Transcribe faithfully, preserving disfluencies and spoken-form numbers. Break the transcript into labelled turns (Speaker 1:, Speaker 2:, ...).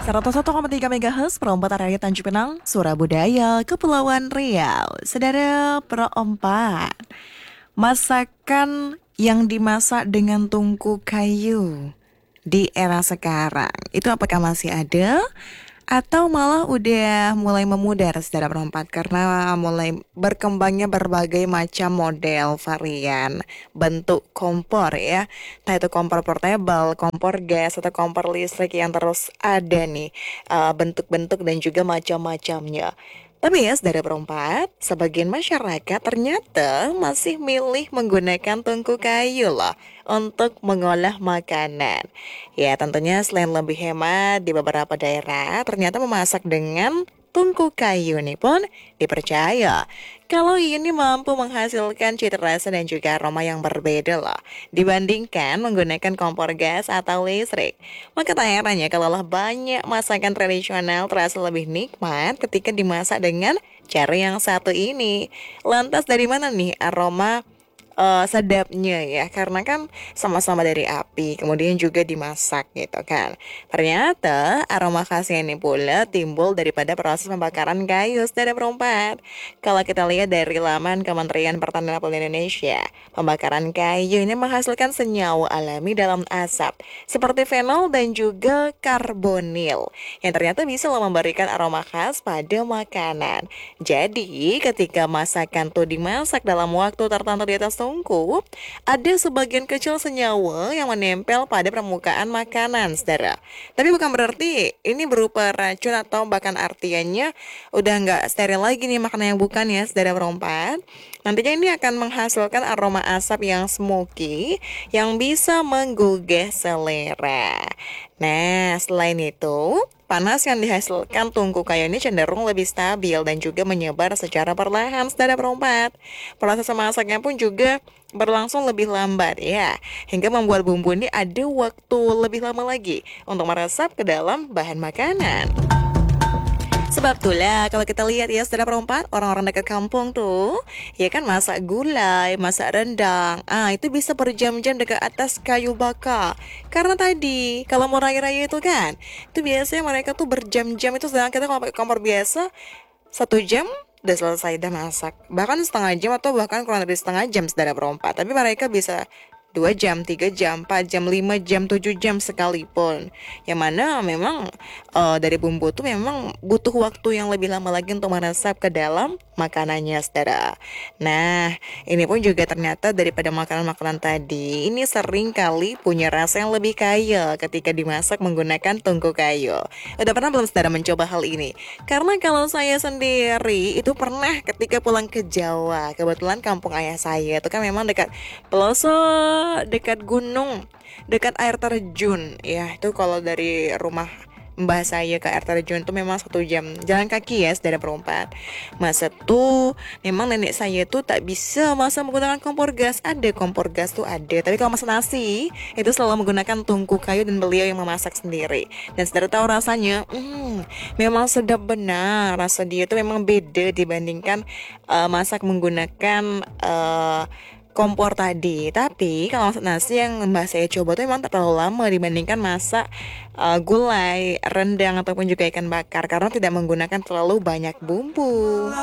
Speaker 1: seratus satu koma tiga MHz Perempat area Tanjung Pinang, Surabaya, Kepulauan Riau. Saudara perempat, masakan yang dimasak dengan tungku kayu di era sekarang, itu apakah masih ada? Atau malah udah mulai memudar saudara perempat karena mulai berkembangnya berbagai macam model, varian, bentuk kompor ya. Entah itu kompor portable, kompor gas, atau kompor listrik yang terus ada nih uh, bentuk-bentuk dan juga macam-macamnya. Tapi ya saudara perempat, sebagian masyarakat ternyata masih milih menggunakan tungku kayu loh untuk mengolah makanan. Ya tentunya selain lebih hemat di beberapa daerah, ternyata memasak dengan tungku kayu ini pun dipercaya kalau ini mampu menghasilkan cita rasa dan juga aroma yang berbeda loh dibandingkan menggunakan kompor gas atau listrik. Maka tak herannya kalau banyak masakan tradisional terasa lebih nikmat ketika dimasak dengan cara yang satu ini. Lantas dari mana nih aroma eh, sedapnya ya? Karena kan sama-sama dari api, kemudian juga dimasak gitu kan. Ternyata aroma khasnya ini pula timbul daripada proses pembakaran kayu saudara perempat. Kalau kita lihat dari laman Kementerian Pertanian Republik Indonesia, pembakaran kayu ini menghasilkan senyawa alami dalam asap seperti fenol dan juga karbonil yang ternyata bisa loh memberikan aroma khas pada makanan. Jadi ketika masakan tuh dimasak dalam waktu tertentu di atas tungku, ada sebagian kecil senyawa yang menempel pada permukaan makanan saudara. Tapi bukan berarti ini berupa racun atau bahkan artiannya udah nggak steril lagi nih makanan yang bukan ya saudara perempat. Nantinya ini akan menghasilkan aroma asap yang smoky yang bisa menggugah selera. Nah, selain itu, panas yang dihasilkan tungku kayu ini cenderung lebih stabil dan juga menyebar secara perlahan saudara perempat. Proses memasaknya pun juga berlangsung lebih lambat ya, hingga membuat bumbu ini ada waktu lebih lama lagi untuk meresap ke dalam bahan makanan. Sebab itulah kalau kita lihat ya saudara perempat, orang-orang dekat kampung tuh ya kan masak gulai, masak rendang, ah itu bisa berjam-jam dekat atas kayu bakar. Karena tadi kalau mau raya-raya itu kan, itu biasanya mereka tuh berjam-jam, itu sedangkan kita kalau pakai kompor biasa satu jam udah selesai dan masak, bahkan setengah jam atau bahkan kurang dari setengah jam saudara perempat. Tapi mereka bisa dua jam, tiga jam, empat jam, lima jam, tujuh jam sekalipun. Yang mana memang uh, dari bumbu tuh memang butuh waktu yang lebih lama lagi untuk meresap ke dalam makanannya saudara. Nah ini pun juga ternyata daripada makanan-makanan tadi, ini sering kali punya rasa yang lebih kaya ketika dimasak menggunakan tungku kayu. Udah pernah belum saudara mencoba hal ini? Karena kalau saya sendiri itu pernah ketika pulang ke Jawa. Kebetulan kampung ayah saya itu kan memang dekat pelosok, dekat gunung, dekat air terjun ya. Itu kalau dari rumah mbah saya ke air terjun itu memang satu jam jalan kaki ya saudara perempat. Masa tuh memang nenek saya tuh tak bisa masak menggunakan kompor gas. Ada kompor gas tuh ada, tapi kalau masak nasi itu selalu menggunakan tungku kayu dan beliau yang memasak sendiri. Dan saudara tahu rasanya, hmm, memang sedap benar. Rasa dia tuh memang beda dibandingkan uh, masak menggunakan uh, kompor tadi. Tapi kalau masak nasi yang mbak saya coba tuh memang tak terlalu lama dibandingkan masak uh, gulai, rendang ataupun juga ikan bakar, karena tidak menggunakan terlalu banyak bumbu.